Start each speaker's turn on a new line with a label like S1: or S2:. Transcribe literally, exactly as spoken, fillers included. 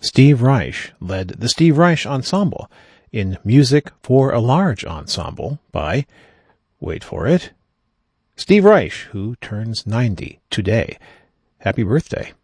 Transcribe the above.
S1: Steve Reich led the Steve Reich Ensemble in Music for a Large Ensemble by, wait for it, Steve Reich, who turns ninety today. Happy birthday.